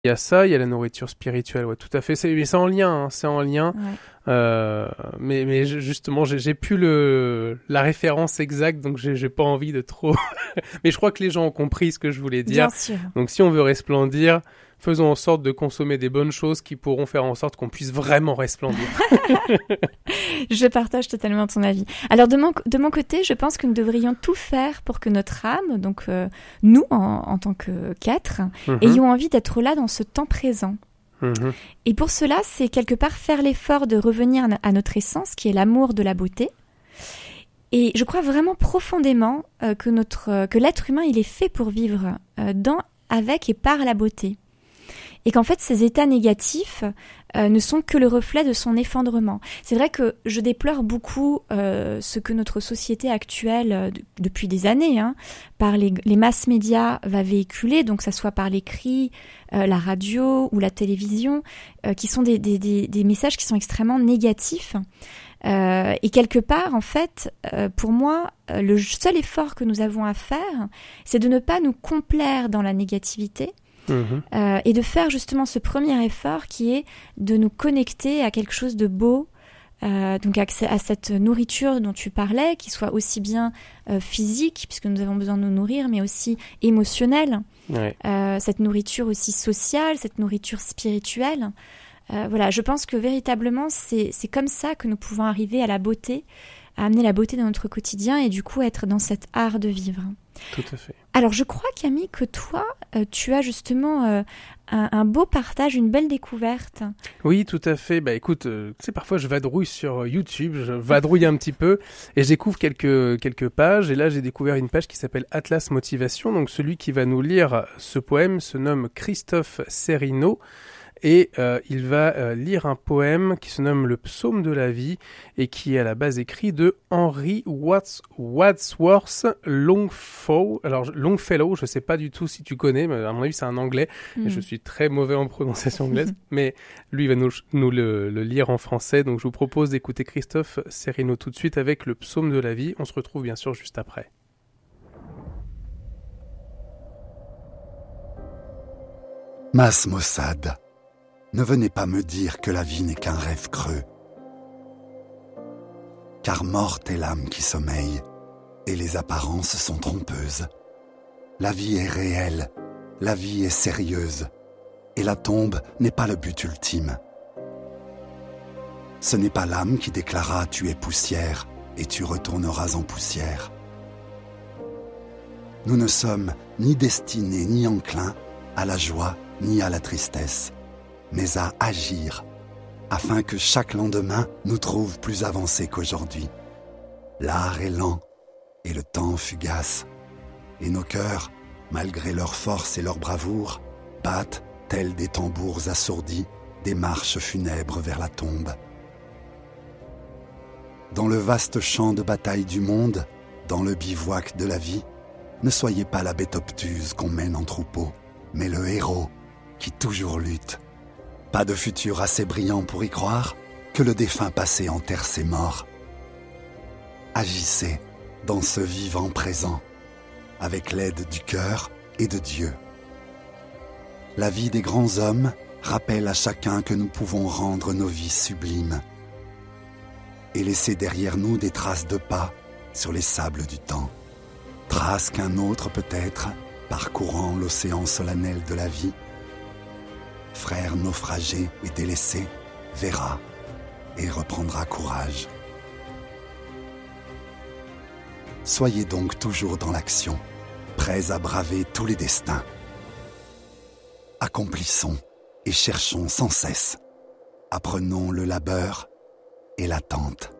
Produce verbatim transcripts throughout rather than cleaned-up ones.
Il y a ça, il y a la nourriture spirituelle, ouais, tout à fait. C'est, mais c'est en lien, hein, c'est en lien. Ouais. Euh, mais, mais justement, j'ai, j'ai plus le, la référence exacte, donc j'ai, j'ai pas envie de trop. Mais je crois que les gens ont compris ce que je voulais dire. Bien sûr. Donc, si on veut resplendir, faisons en sorte de consommer des bonnes choses qui pourront faire en sorte qu'on puisse vraiment resplendir. Je partage totalement ton avis. Alors de mon, de mon côté, je pense que nous devrions tout faire pour que notre âme, donc euh, nous en, en tant que qu'êtres, Mm-hmm. ayons envie d'être là dans ce temps présent. Mm-hmm. Et pour cela, c'est quelque part faire l'effort de revenir à notre essence, qui est l'amour de la beauté. Et je crois vraiment profondément euh, que, notre, euh, que l'être humain, il est fait pour vivre euh, dans, avec et par la beauté. Et qu'en fait, ces états négatifs euh, ne sont que le reflet de son effondrement. C'est vrai que je déplore beaucoup euh, ce que notre société actuelle, euh, d- depuis des années, hein, par les, les masses médias, va véhiculer, donc que ça soit par l'écrit, euh, la radio ou la télévision, euh, qui sont des, des, des, des messages qui sont extrêmement négatifs. Euh, et quelque part, en fait, euh, pour moi, euh, le seul effort que nous avons à faire, c'est de ne pas nous complaire dans la négativité, Mmh. Euh, et de faire justement ce premier effort qui est de nous connecter à quelque chose de beau, euh, donc à, à cette nourriture dont tu parlais, qui soit aussi bien euh, physique, puisque nous avons besoin de nous nourrir, mais aussi émotionnelle, Ouais. euh, cette nourriture aussi sociale, cette nourriture spirituelle. Euh, voilà, je pense que véritablement, c'est, c'est comme ça que nous pouvons arriver à la beauté, à amener la beauté dans notre quotidien et du coup être dans cet art de vivre. Tout à fait. Alors, je crois, Camille, que toi, euh, tu as justement euh, un, un beau partage, une belle découverte. Oui, tout à fait. Bah écoute, euh, tu sais, parfois je vadrouille sur YouTube, je vadrouille un petit peu et je découvre quelques, quelques pages. Et là, j'ai découvert une page qui s'appelle Atlas Motivation. Donc, celui qui va nous lire ce poème se nomme Christophe Serino. Et euh, il va euh, lire un poème qui se nomme Le Psaume de la vie et qui est à la base écrit de Henry Wads- Wadsworth Longfellow. Alors Longfellow, je sais pas du tout si tu connais, mais à mon avis c'est un anglais Mm. et je suis très mauvais en prononciation anglaise. Mais lui il va nous, nous le, le lire en français, donc je vous propose d'écouter Christophe Serino tout de suite avec Le Psaume de la vie. On se retrouve bien sûr juste après. Mas Mossad, ne venez pas me dire que la vie n'est qu'un rêve creux. Car morte est l'âme qui sommeille, et les apparences sont trompeuses. La vie est réelle, la vie est sérieuse, et la tombe n'est pas le but ultime. Ce n'est pas l'âme qui déclara « tu es poussière, et tu retourneras en poussière ». Nous ne sommes ni destinés ni enclins à la joie ni à la tristesse, mais à agir, afin que chaque lendemain nous trouve plus avancés qu'aujourd'hui. L'art est lent et le temps fugace, et nos cœurs, malgré leur force et leur bravoure, battent, tels des tambours assourdis, des marches funèbres vers la tombe. Dans le vaste champ de bataille du monde, dans le bivouac de la vie, ne soyez pas la bête obtuse qu'on mène en troupeau, mais le héros qui toujours lutte. Pas de futur assez brillant pour y croire, que le défunt passé enterre ses morts. Agissez dans ce vivant présent, avec l'aide du cœur et de Dieu. La vie des grands hommes rappelle à chacun que nous pouvons rendre nos vies sublimes et laisser derrière nous des traces de pas sur les sables du temps. Traces qu'un autre peut-être, parcourant l'océan solennel de la vie, frère naufragé et délaissé, verra et reprendra courage. Soyez donc toujours dans l'action, prêts à braver tous les destins. Accomplissons et cherchons sans cesse. Apprenons le labeur et l'attente.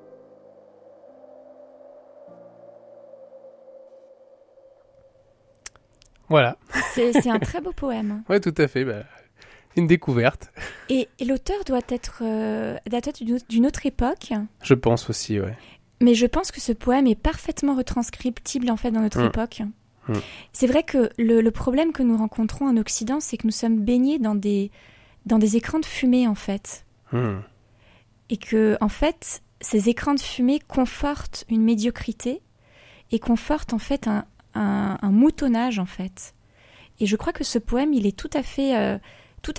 Voilà. C'est, c'est un très beau poème. Ouais, tout à fait. Bah, une découverte. Et, et l'auteur doit être, euh, doit être d'une, autre, d'une autre époque. Je pense aussi, ouais. Mais je pense que ce poème est parfaitement retranscriptible en fait dans notre Mmh. époque. Mmh. C'est vrai que le, le problème que nous rencontrons en Occident, c'est que nous sommes baignés dans des, dans des écrans de fumée en fait. Mmh. Et que en fait, ces écrans de fumée confortent une médiocrité et confortent en fait un, un, un moutonnage en fait. Et je crois que ce poème, il est tout à fait, euh,